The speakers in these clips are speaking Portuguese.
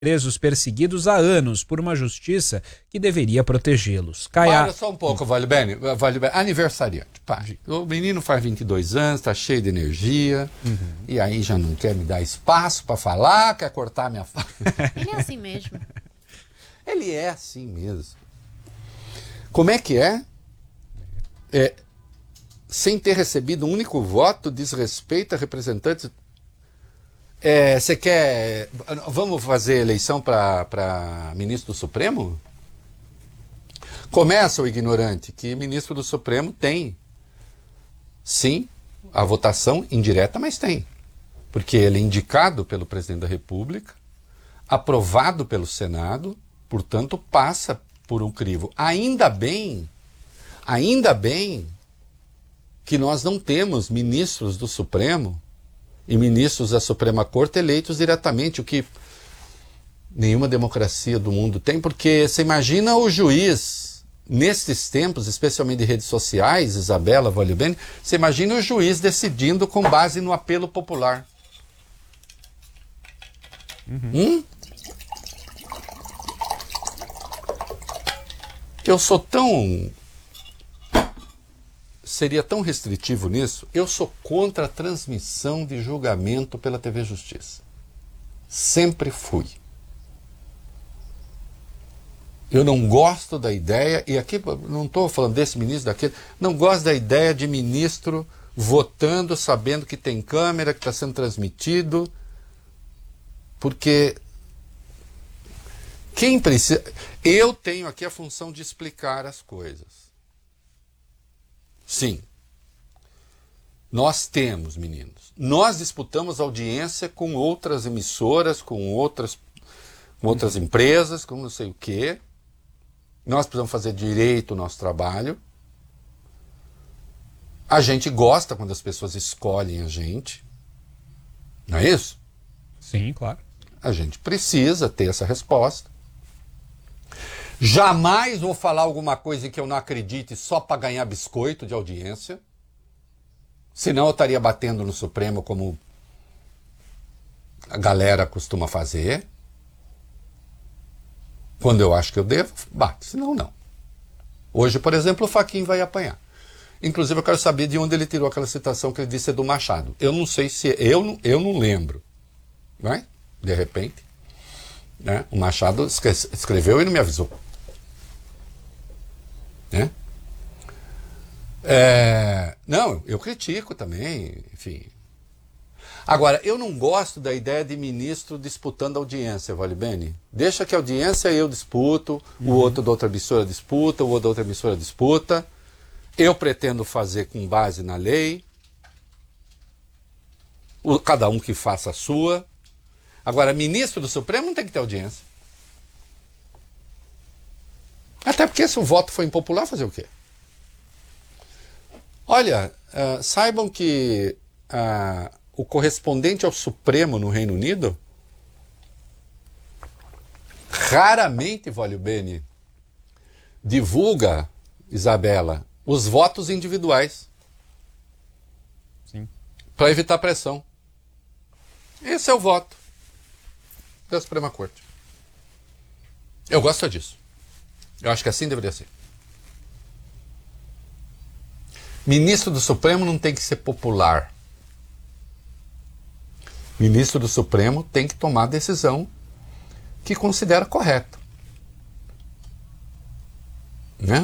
presos perseguidos há anos por uma justiça que deveria protegê-los. Para só um pouco, Vale Bene. Aniversariante. Pá, o menino faz 22 anos, está cheio de energia, e aí já não quer me dar espaço para falar, quer cortar minha fala. Ele é assim mesmo. Ele é assim mesmo. Como é que é? Sem ter recebido um único voto, desrespeita representantes. Você quer... Vamos fazer eleição para ministro do Supremo? Começa o ignorante que ministro do Supremo tem, sim, a votação indireta, mas tem. Porque ele é indicado pelo presidente da República, aprovado pelo Senado, portanto passa por um crivo. Ainda bem que nós não temos ministros do Supremo e ministros da Suprema Corte eleitos diretamente, o que nenhuma democracia do mundo tem, porque você imagina o juiz, nesses tempos, especialmente de redes sociais, Isabela, Vale Bene, você imagina o juiz decidindo com base no apelo popular. Eu sou seria tão restritivo nisso, eu sou contra a transmissão de julgamento pela TV Justiça. Sempre fui. Eu não gosto da ideia, e aqui não estou falando desse ministro, daquele, não gosto da ideia de ministro votando, sabendo que tem câmera, que está sendo transmitido, porque quem precisa... Eu tenho aqui a função de explicar as coisas. Sim, nós temos, meninos. Nós disputamos audiência com outras emissoras, com outras empresas, com não sei o quê. Nós precisamos fazer direito o nosso trabalho. A gente gosta quando as pessoas escolhem a gente. Não é isso? Sim, claro. A gente precisa ter essa resposta. Jamais vou falar alguma coisa que eu não acredite só para ganhar biscoito de audiência. Senão eu estaria batendo no Supremo como a galera costuma fazer. Quando eu acho que eu devo, bate. Senão, não. Hoje, por exemplo, o Fachin vai apanhar. Inclusive, eu quero saber de onde ele tirou aquela citação que ele disse do Machado. Eu não sei se... Eu não lembro. Não é? De repente. Né? O Machado escreveu e não me avisou. Né? Não, eu critico também, enfim. Agora, eu não gosto da ideia de ministro disputando audiência, Vale Bene. Deixa que a audiência eu disputo, o outro da outra emissora disputa, o outro da outra emissora disputa. Eu pretendo fazer com base na lei. Cada um que faça a sua. Agora, ministro do Supremo não tem que ter audiência. Até porque se o voto for impopular, fazer o quê? Olha, saibam que o correspondente ao Supremo no Reino Unido raramente, Vale Bene, divulga, Isabela, os votos individuais. Sim. Para evitar pressão. Esse é o voto da Suprema Corte. Eu gosto disso. Eu acho que assim deveria ser. Ministro do Supremo não tem que ser popular. Ministro do Supremo tem que tomar a decisão que considera correta. Né?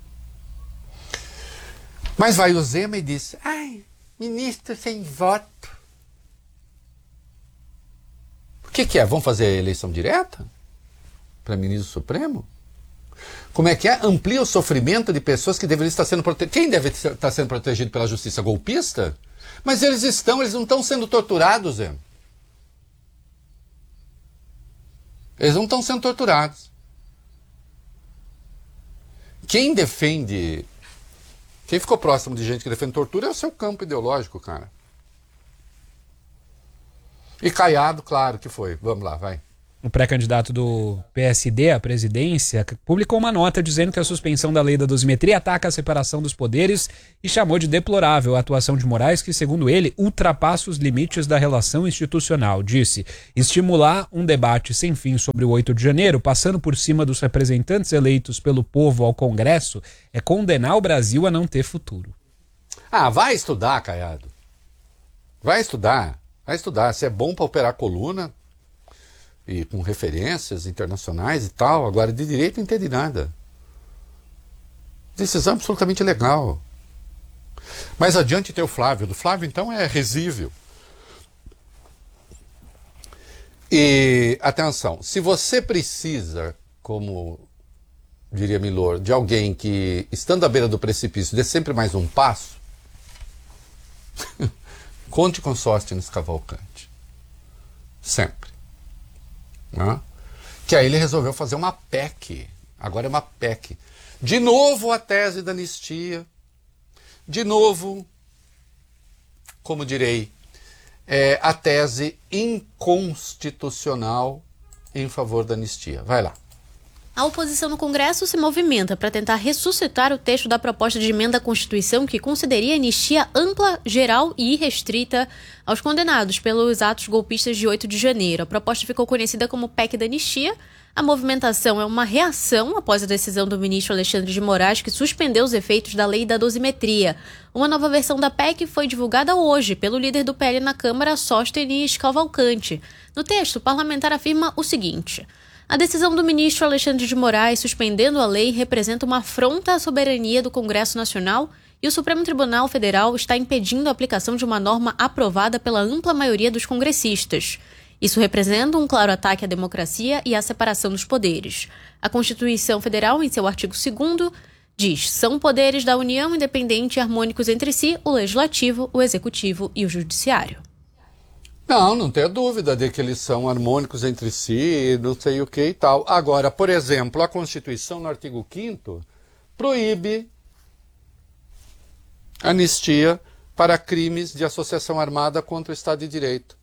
Mas vai o Zema e diz: ai, ministro sem voto. O que é? Vamos fazer a eleição direta? Para ministro do Supremo? Como é que é? Amplia o sofrimento de pessoas que deveriam estar sendo protegidas. Quem deve estar sendo protegido pela justiça? Golpista? Mas eles não estão sendo torturados, Zé. Eles não estão sendo torturados. Quem ficou próximo de gente que defende tortura é o seu campo ideológico, cara. E Caiado, claro que foi. Vamos lá, vai. o pré-candidato do PSD à presidência, publicou uma nota dizendo que a suspensão da lei da dosimetria ataca a separação dos poderes e chamou de deplorável a atuação de Moraes, que, segundo ele, ultrapassa os limites da relação institucional. Disse: estimular um debate sem fim sobre o 8 de janeiro, passando por cima dos representantes eleitos pelo povo ao Congresso, é condenar o Brasil a não ter futuro. Ah, vai estudar, Caiado. Vai estudar. Vai estudar. Se é bom para operar coluna e com referências internacionais e tal, agora de direito não entende nada. Decisão absolutamente legal. Mais adiante tem o Flávio. Do Flávio, então, é risível. E, atenção, se você precisa, como diria Milor, de alguém que, estando à beira do precipício, dê sempre mais um passo, conte com Sóstenes Cavalcante. Sempre. Que aí ele resolveu fazer uma PEC. Agora é uma PEC. De novo a tese da anistia. De novo, como direi, a tese inconstitucional em favor da anistia. Vai lá. A oposição no Congresso se movimenta para tentar ressuscitar o texto da proposta de emenda à Constituição que concederia anistia ampla, geral e irrestrita aos condenados pelos atos golpistas de 8 de janeiro. A proposta ficou conhecida como PEC da anistia. A movimentação é uma reação após a decisão do ministro Alexandre de Moraes, que suspendeu os efeitos da lei da dosimetria. Uma nova versão da PEC foi divulgada hoje pelo líder do PL na Câmara, Sóstenes Cavalcante. No texto, o parlamentar afirma o seguinte: a decisão do ministro Alexandre de Moraes suspendendo a lei representa uma afronta à soberania do Congresso Nacional e o Supremo Tribunal Federal está impedindo a aplicação de uma norma aprovada pela ampla maioria dos congressistas. Isso representa um claro ataque à democracia e à separação dos poderes. A Constituição Federal, em seu artigo 2º, diz: são poderes da União independentes e harmônicos entre si o Legislativo, o Executivo e o Judiciário. Não tenho dúvida de que eles são harmônicos entre si, não sei o que e tal. Agora, por exemplo, a Constituição, no artigo 5º, proíbe anistia para crimes de associação armada contra o Estado de Direito.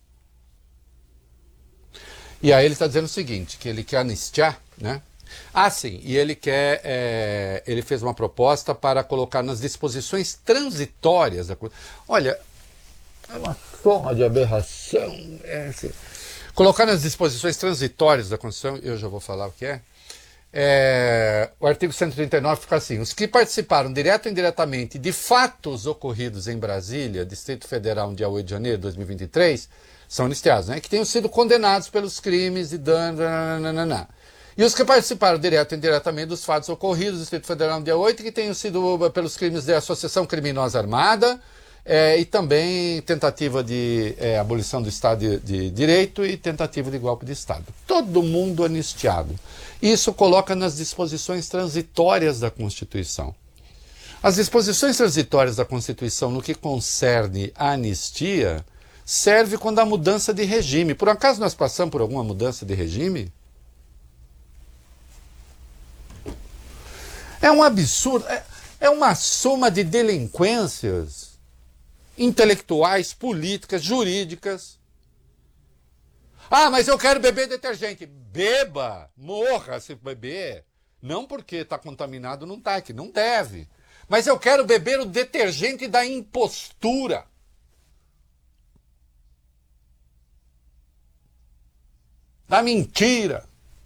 E aí ele está dizendo o seguinte, que ele quer anistiar, né? Ah, sim, e ele quer, ele fez uma proposta para colocar nas disposições transitórias da coisa. Olha, é uma forma de aberração. Colocar nas disposições transitórias da Constituição, eu já vou falar o que é. O artigo 139 fica assim: os que participaram direto ou indiretamente de fatos ocorridos em Brasília, Distrito Federal, no dia 8 de janeiro de 2023, são anistiados, né? Que tenham sido condenados pelos crimes de dano. E os que participaram direto ou indiretamente dos fatos ocorridos no Distrito Federal no dia 8, que tenham sido pelos crimes de associação criminosa armada, e também tentativa de abolição do Estado de Direito e tentativa de golpe de Estado. Todo mundo anistiado. Isso coloca nas disposições transitórias da Constituição. As disposições transitórias da Constituição, no que concerne a anistia, serve quando há mudança de regime. Por acaso nós passamos por alguma mudança de regime? É um absurdo, é uma soma de delinquências intelectuais, políticas, jurídicas. Ah, mas eu quero beber detergente. Beba, morra se beber. Não porque está contaminado, não está, que não deve. Mas eu quero beber o detergente da impostura. Da mentira.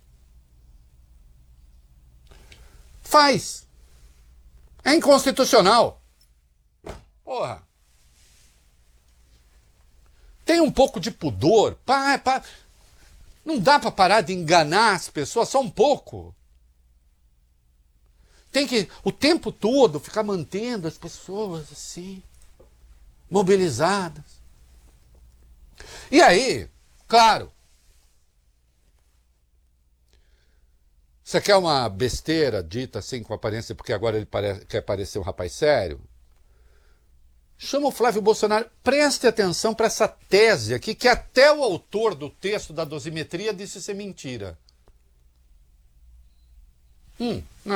Faz. É inconstitucional. Porra. Tem um pouco de pudor. Não dá para parar de enganar as pessoas só um pouco. Tem que, o tempo todo, ficar mantendo as pessoas assim, mobilizadas. E aí, claro, você quer uma besteira dita assim com aparência, porque agora ele quer parecer um rapaz sério? Chama o Flávio Bolsonaro. Preste atenção para essa tese aqui, que até o autor do texto da dosimetria disse ser mentira.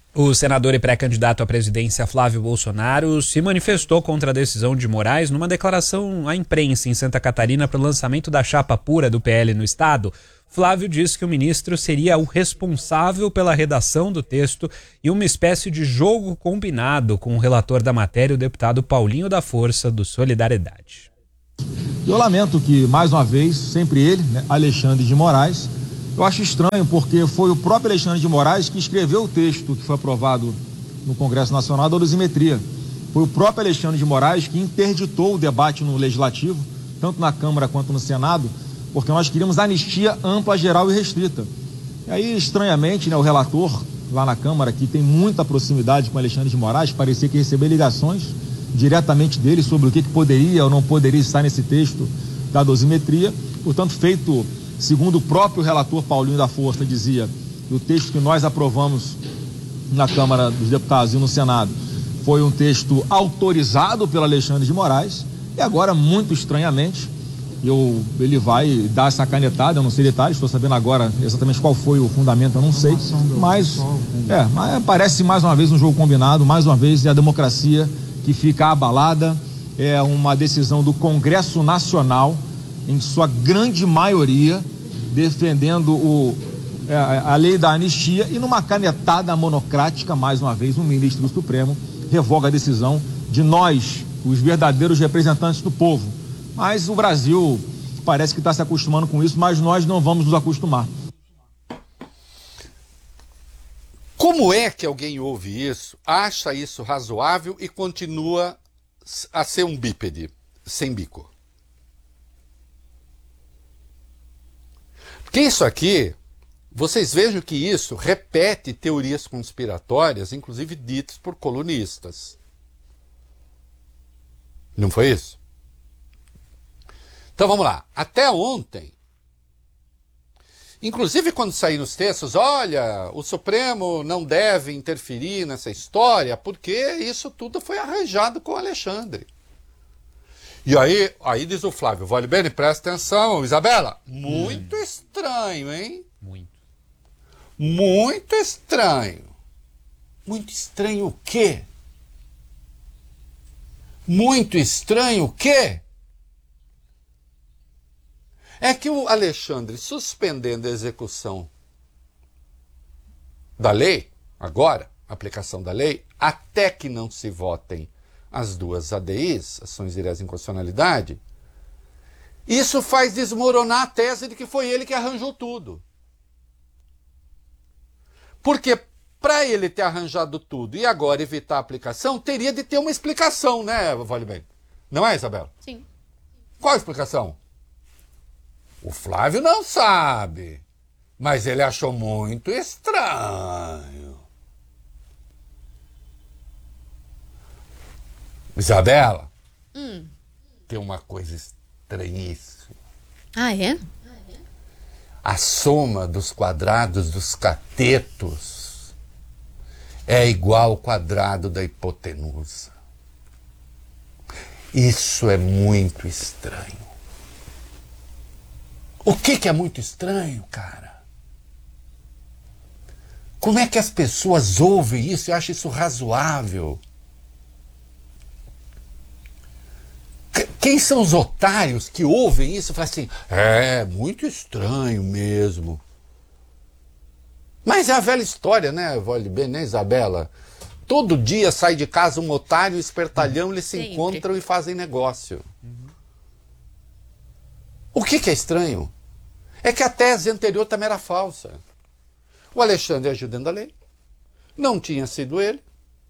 O senador e pré-candidato à presidência Flávio Bolsonaro se manifestou contra a decisão de Moraes numa declaração à imprensa em Santa Catarina para o lançamento da chapa pura do PL no estado. Flávio disse que o ministro seria o responsável pela redação do texto e uma espécie de jogo combinado com o relator da matéria, o deputado Paulinho da Força, do Solidariedade. Eu lamento que, mais uma vez, sempre ele, Alexandre de Moraes, eu acho estranho porque foi o próprio Alexandre de Moraes que escreveu o texto que foi aprovado no Congresso Nacional da dosimetria. Foi o próprio Alexandre de Moraes que interditou o debate no Legislativo, tanto na Câmara quanto no Senado, porque nós queríamos anistia ampla, geral e restrita. E aí, estranhamente, o relator lá na Câmara, que tem muita proximidade com Alexandre de Moraes, parecia que recebeu ligações diretamente dele sobre o que poderia ou não poderia estar nesse texto da dosimetria. Portanto, feito, segundo o próprio relator Paulinho da Força dizia, o texto que nós aprovamos na Câmara dos Deputados e no Senado foi um texto autorizado pelo Alexandre de Moraes, e agora, muito estranhamente, ele vai dar essa canetada, eu não sei detalhes, estou sabendo agora exatamente qual foi o fundamento, eu não sei, mas parece mais uma vez um jogo combinado, mais uma vez é a democracia que fica abalada, é uma decisão do Congresso Nacional, em sua grande maioria, defendendo a lei da anistia, e numa canetada monocrática, mais uma vez, um ministro do Supremo revoga a decisão de nós, os verdadeiros representantes do povo. Mas o Brasil parece que está se acostumando com isso, mas nós não vamos nos acostumar. Como é que alguém ouve isso, acha isso razoável e continua a ser um bípede, sem bico? Porque isso aqui, vocês vejam que isso repete teorias conspiratórias, inclusive ditas por colunistas. Não foi isso? Então vamos lá. Até ontem, inclusive quando saíram os textos, olha, o Supremo não deve interferir nessa história, porque isso tudo foi arranjado com o Alexandre. E aí diz o Flávio, vale bem, presta atenção, Isabela, muito estranho, hein? Muito estranho. Muito estranho o quê? Muito estranho o quê? É que o Alexandre, suspendendo a execução da lei, agora, a aplicação da lei, até que não se votem as duas ADIs, ações diretas de inconstitucionalidade, isso faz desmoronar a tese de que foi ele que arranjou tudo. Porque para ele ter arranjado tudo e agora evitar a aplicação, teria de ter uma explicação, né, Vale Bem? Não é, Isabela? Sim. Qual a explicação? O Flávio não sabe, mas ele achou muito estranho. Isabela, tem uma coisa estranhíssima. Ah, é? A soma dos quadrados dos catetos é igual ao quadrado da hipotenusa. Isso é muito estranho. O que é muito estranho, cara? Como é que as pessoas ouvem isso e acham isso razoável? Quem são os otários que ouvem isso e falam assim, é muito estranho mesmo. Mas é a velha história, né, Vale Bem, né, Isabela? Todo dia sai de casa um otário e um espertalhão, eles se encontram e fazem negócio. O que é estranho? É que a tese anterior também era falsa. O Alexandre agiu dentro da lei. Não tinha sido ele.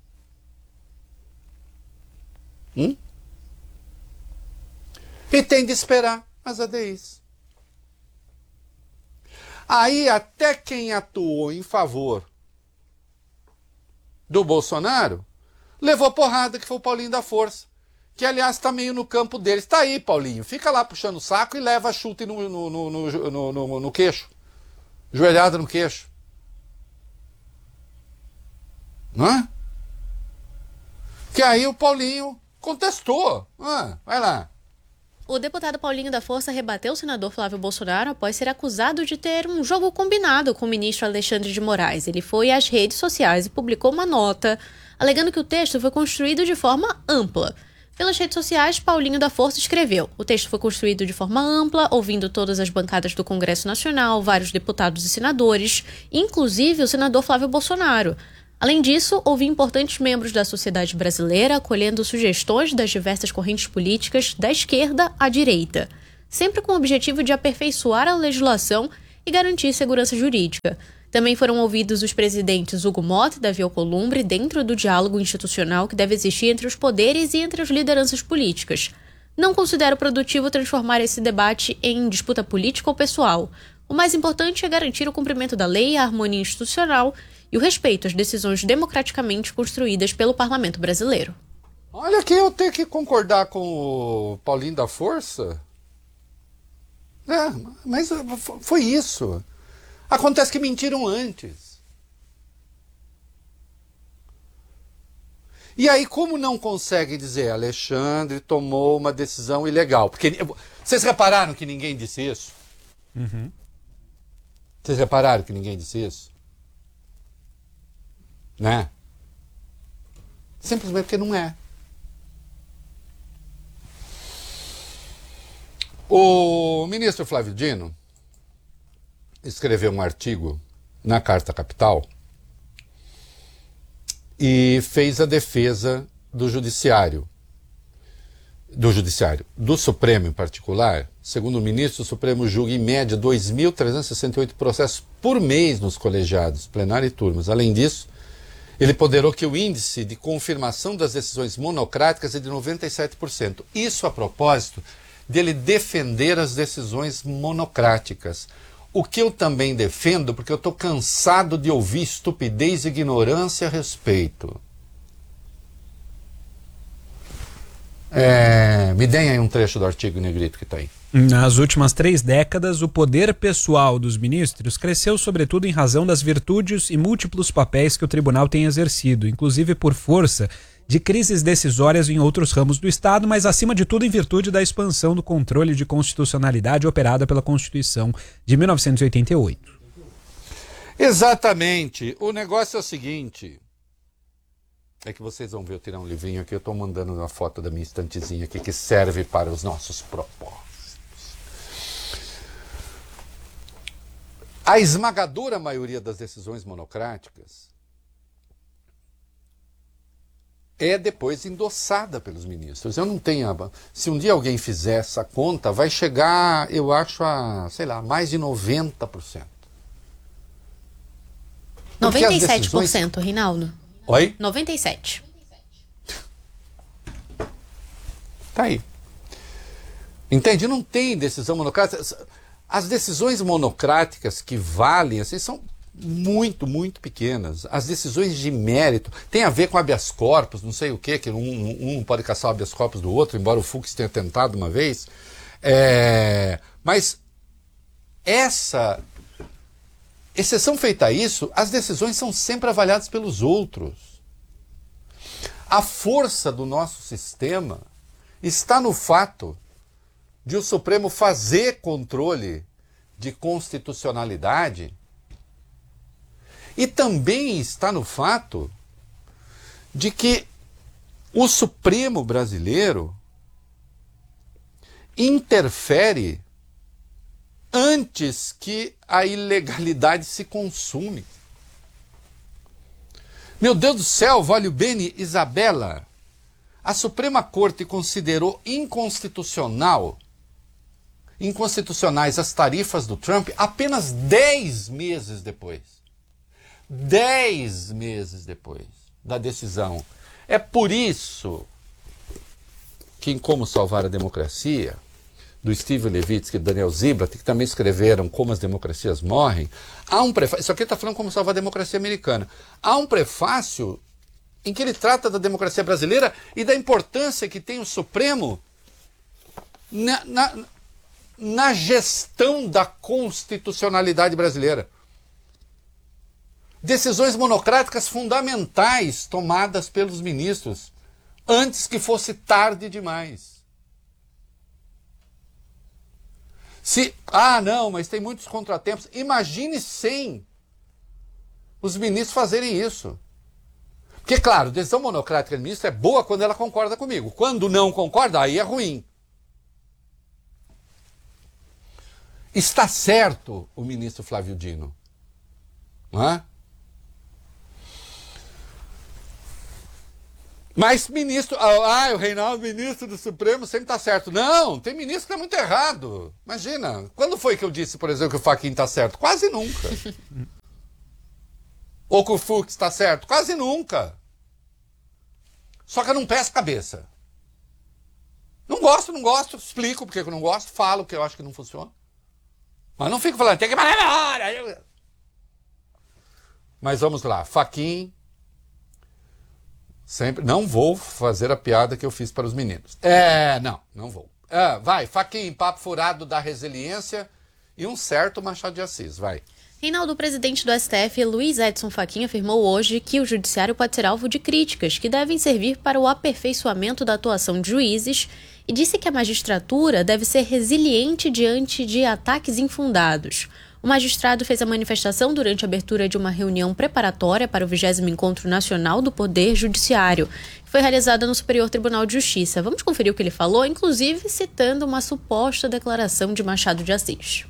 E tem de esperar as ADIs. Aí até quem atuou em favor do Bolsonaro levou porrada, que foi o Paulinho da Força. Que, aliás, está meio no campo deles. Está aí, Paulinho. Fica lá puxando o saco e leva chute no queixo. Joelhada no queixo. Não é? Que aí o Paulinho contestou. Vai lá. O deputado Paulinho da Força rebateu o senador Flávio Bolsonaro após ser acusado de ter um jogo combinado com o ministro Alexandre de Moraes. Ele foi às redes sociais e publicou uma nota, alegando que o texto foi construído de forma ampla. Pelas redes sociais, Paulinho da Força escreveu: o texto foi construído de forma ampla, ouvindo todas as bancadas do Congresso Nacional, vários deputados e senadores, inclusive o senador Flávio Bolsonaro. Além disso, ouvi importantes membros da sociedade brasileira acolhendo sugestões das diversas correntes políticas, da esquerda à direita, sempre com o objetivo de aperfeiçoar a legislação e garantir segurança jurídica. Também foram ouvidos os presidentes Hugo Motta e Davi Alcolumbre dentro do diálogo institucional que deve existir entre os poderes e entre as lideranças políticas. Não considero produtivo transformar esse debate em disputa política ou pessoal. O mais importante é garantir o cumprimento da lei, a harmonia institucional e o respeito às decisões democraticamente construídas pelo Parlamento brasileiro. Olha que eu tenho que concordar com o Paulinho da Força. Mas foi isso. Acontece que mentiram antes. E aí, como não conseguem dizer Alexandre tomou uma decisão ilegal? Porque vocês repararam que ninguém disse isso? Uhum. Vocês repararam que ninguém disse isso? Né? Simplesmente porque não é. O ministro Flávio Dino escreveu um artigo na Carta Capital e fez a defesa do Judiciário, do Supremo em particular. Segundo o ministro, o Supremo julga em média 2.368 processos por mês nos colegiados, plenário e turmas. Além disso, ele ponderou que o índice de confirmação das decisões monocráticas é de 97%. Isso a propósito dele defender as decisões monocráticas. O que eu também defendo, porque eu estou cansado de ouvir estupidez e ignorância a respeito. Me deem aí um trecho do artigo negrito que está aí. Nas últimas 3 décadas, o poder pessoal dos ministros cresceu sobretudo em razão das virtudes e múltiplos papéis que o tribunal tem exercido, inclusive por força de crises decisórias em outros ramos do Estado, mas acima de tudo em virtude da expansão do controle de constitucionalidade operada pela Constituição de 1988. Exatamente. O negócio é o seguinte... É que vocês vão ver eu tirar um livrinho aqui, eu estou mandando uma foto da minha estantezinha aqui que serve para os nossos propósitos. A esmagadora maioria das decisões monocráticas é depois endossada pelos ministros. Eu não tenho... Se um dia alguém fizer essa conta, vai chegar, eu acho, a, sei lá, mais de 90%. 97%, Rinaldo. Oi? 97%. Tá aí. Entende? Não tem decisão monocrática. As decisões monocráticas que valem assim, são muito, muito pequenas. As decisões de mérito tem a ver com habeas corpus, não sei o quê, que um não pode caçar o habeas corpus do outro, embora o Fux tenha tentado uma vez. Mas exceção feita a isso, as decisões são sempre avaliadas pelos outros. A força do nosso sistema está no fato de o Supremo fazer controle de constitucionalidade e também está no fato de que o Supremo brasileiro interfere antes que a ilegalidade se consume. Meu Deus do céu, voglio bene, Isabela, a Suprema Corte considerou inconstitucionais as tarifas do Trump apenas 10 meses depois. 10 meses depois da decisão. É por isso que em Como Salvar a Democracia, do Steve Levitsky e do Daniel Ziblatt, que também escreveram Como as Democracias Morrem, há um prefácio, isso aqui está falando como salvar a democracia americana, há um prefácio em que ele trata da democracia brasileira e da importância que tem o Supremo na gestão da constitucionalidade brasileira. Decisões monocráticas fundamentais tomadas pelos ministros antes que fosse tarde demais. Não, mas tem muitos contratempos. Imagine 100 os ministros fazerem isso. Porque, claro, decisão monocrática do ministro é boa quando ela concorda comigo. Quando não concorda, aí é ruim. Está certo o ministro Flávio Dino. Não é? Mas ministro... o Reinaldo, ministro do Supremo, sempre está certo. Não, tem ministro que está muito errado. Imagina, quando foi que eu disse, por exemplo, que o Fachin está certo? Quase nunca. Ou que o Fux está certo? Quase nunca. Só que eu não peço cabeça. Não gosto, explico porque eu não gosto, falo que eu acho que não funciona. Mas não fico falando, tem que... Mas vamos lá, Fachin... Sempre, não vou fazer a piada que eu fiz para os meninos. Não vou. Vai, Fachin, papo furado da resiliência e um certo Machado de Assis, vai. Reinaldo, o presidente do STF, Luiz Edson Fachin, afirmou hoje que o judiciário pode ser alvo de críticas que devem servir para o aperfeiçoamento da atuação de juízes e disse que a magistratura deve ser resiliente diante de ataques infundados. O magistrado fez a manifestação durante a abertura de uma reunião preparatória para o 20º Encontro Nacional do Poder Judiciário, que foi realizada no Superior Tribunal de Justiça. Vamos conferir o que ele falou, inclusive citando uma suposta declaração de Machado de Assis.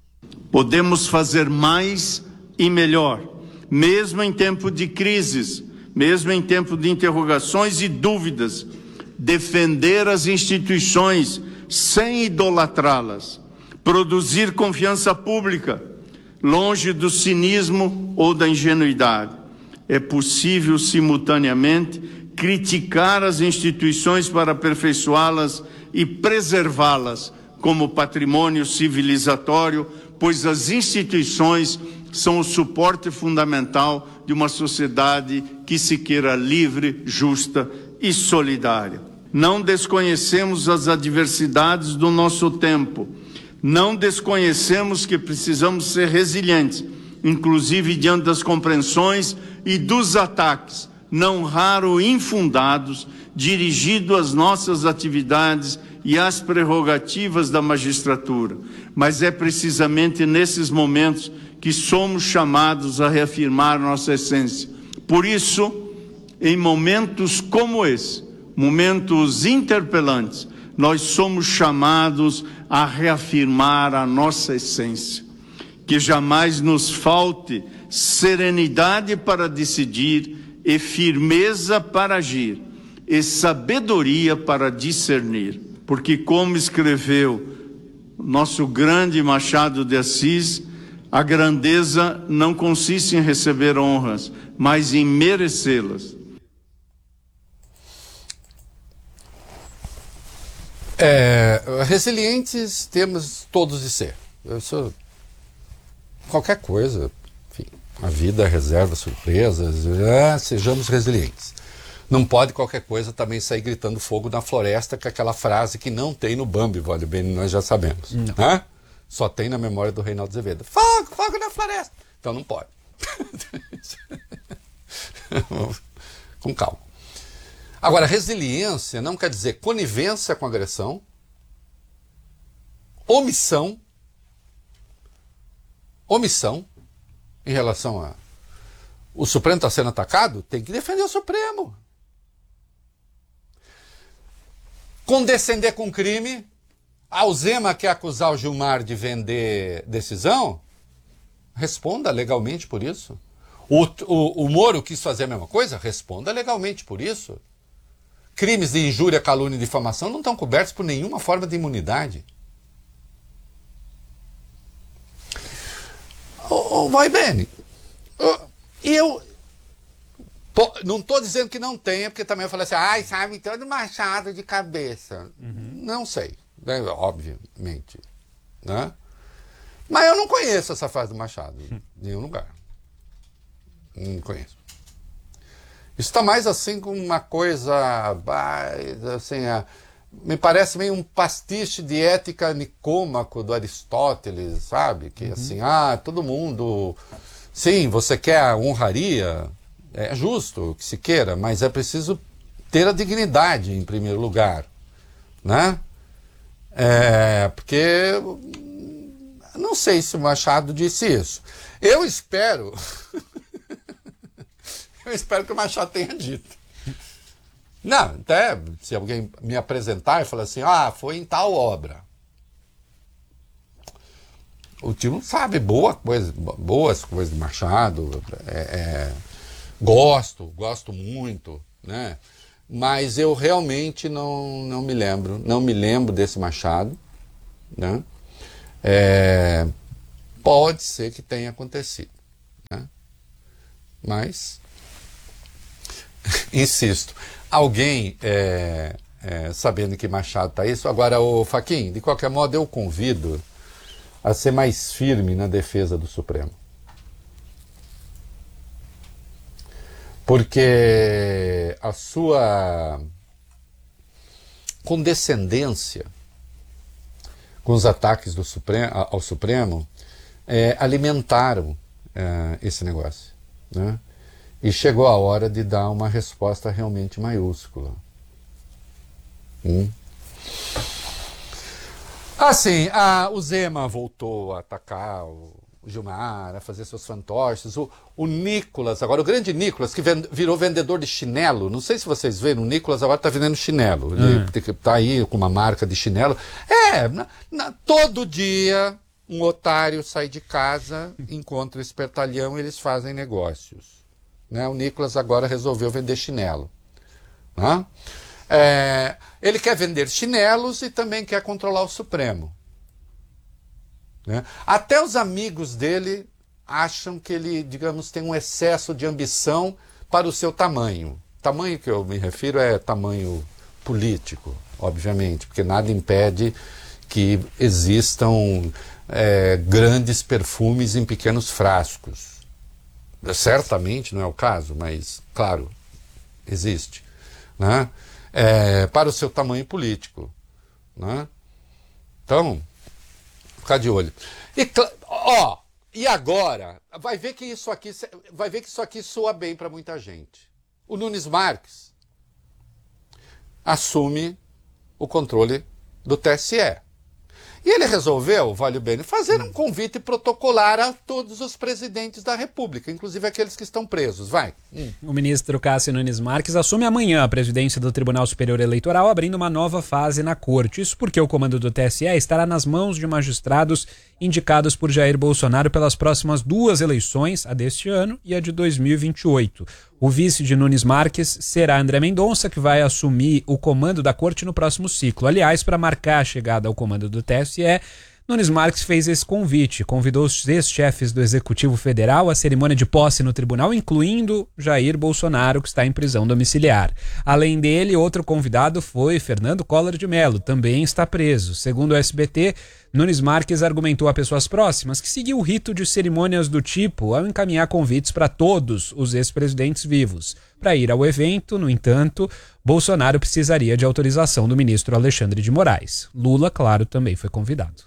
Podemos fazer mais e melhor, mesmo em tempo de crises, mesmo em tempo de interrogações e dúvidas, defender as instituições sem idolatrá-las, produzir confiança pública, longe do cinismo ou da ingenuidade. É possível, simultaneamente, criticar as instituições para aperfeiçoá-las e preservá-las como patrimônio civilizatório, pois as instituições são o suporte fundamental de uma sociedade que se queira livre, justa e solidária. Não desconhecemos as adversidades do nosso tempo. Não desconhecemos que precisamos ser resilientes, inclusive diante das compreensões e dos ataques, não raro infundados, dirigidos às nossas atividades e às prerrogativas da magistratura. Mas é precisamente nesses momentos que somos chamados a reafirmar nossa essência. Por isso, em momentos como esse, momentos interpelantes, nós somos chamados a reafirmar a nossa essência. Que jamais nos falte serenidade para decidir e firmeza para agir e sabedoria para discernir. Porque, como escreveu nosso grande Machado de Assis, a grandeza não consiste em receber honras, mas em merecê-las. Resilientes temos todos de ser. Qualquer coisa, enfim, a vida reserva surpresas, sejamos resilientes. Não pode qualquer coisa também sair gritando fogo na floresta, que é aquela frase que não tem no Bambi, vale bem, nós já sabemos. Né? Só tem na memória do Reinaldo Azevedo. Fogo na floresta! Então não pode. Com calma. Agora, resiliência não quer dizer conivência com agressão, omissão em relação a... O Supremo está sendo atacado, tem que defender o Supremo. Condescender com crime. A Alzema quer acusar o Gilmar de vender decisão? Responda legalmente por isso. O Moro quis fazer a mesma coisa? Responda legalmente por isso. Crimes de injúria, calúnia e difamação não estão cobertos por nenhuma forma de imunidade. Vai bem. Eu não estou dizendo que não tenha, porque também eu falei assim, sabe, todo Machado de cabeça. Não sei, né, obviamente. Né? Mas eu não conheço essa frase do Machado em nenhum lugar. Não conheço. Isso está mais assim com uma coisa, assim, me parece meio um pastiche de ética nicômaco do Aristóteles, sabe? Que assim, todo mundo... Sim, você quer a honraria, é justo que se queira, mas é preciso ter a dignidade em primeiro lugar, né? Porque Não sei se o Machado disse isso. Eu espero... Eu espero que o Machado tenha dito. Não, até se alguém me apresentar e falar assim, foi em tal obra. O tio não sabe boas coisas de Machado, gosto muito, né? Mas eu realmente não me lembro desse Machado, né? Pode ser que tenha acontecido, né? Mas, insisto, alguém sabendo que Machado está isso. Agora, o Fachin, de qualquer modo, eu convido a ser mais firme na defesa do Supremo. Porque a sua condescendência com os ataques ao Supremo alimentaram esse negócio, né? E chegou a hora de dar uma resposta realmente maiúscula. Assim, o Zema voltou a atacar o Gilmar, a fazer seus fantoches. O Nicolas, agora o grande Nicolas, que virou vendedor de chinelo. Não sei se vocês viram, o Nicolas agora está vendendo chinelo. Ele está aí com uma marca de chinelo. Todo dia um otário sai de casa, encontra o espertalhão e eles fazem negócios. Né? O Nicolas agora resolveu vender chinelo. Né? Ele quer vender chinelos e também quer controlar o Supremo. Né? Até os amigos dele acham que ele, digamos, tem um excesso de ambição para o seu tamanho. Tamanho que eu me refiro é tamanho político, obviamente, porque nada impede que existam grandes perfumes em pequenos frascos. Certamente não é o caso, mas, claro, existe. Né? Para o seu tamanho político. Né? Então, ficar de olho. E agora, vai ver que isso aqui soa bem para muita gente. O Nunes Marques assume o controle do TSE. E ele resolveu, vale o bem, fazer um convite protocolar a todos os presidentes da República, inclusive aqueles que estão presos. Vai. O ministro Cássio Nunes Marques assume amanhã a presidência do Tribunal Superior Eleitoral, abrindo uma nova fase na corte. Isso porque o comando do TSE estará nas mãos de magistrados indicados por Jair Bolsonaro pelas próximas 2 eleições, a deste ano e a de 2028. O vice de Nunes Marques será André Mendonça, que vai assumir o comando da corte no próximo ciclo. Aliás, para marcar a chegada ao comando do TSE, Nunes Marques fez esse convite, convidou os ex-chefes do Executivo Federal à cerimônia de posse no tribunal, incluindo Jair Bolsonaro, que está em prisão domiciliar. Além dele, outro convidado foi Fernando Collor de Mello, também está preso. Segundo o SBT, Nunes Marques argumentou a pessoas próximas que seguiu o rito de cerimônias do tipo ao encaminhar convites para todos os ex-presidentes vivos. Para ir ao evento, no entanto, Bolsonaro precisaria de autorização do ministro Alexandre de Moraes. Lula, claro, também foi convidado.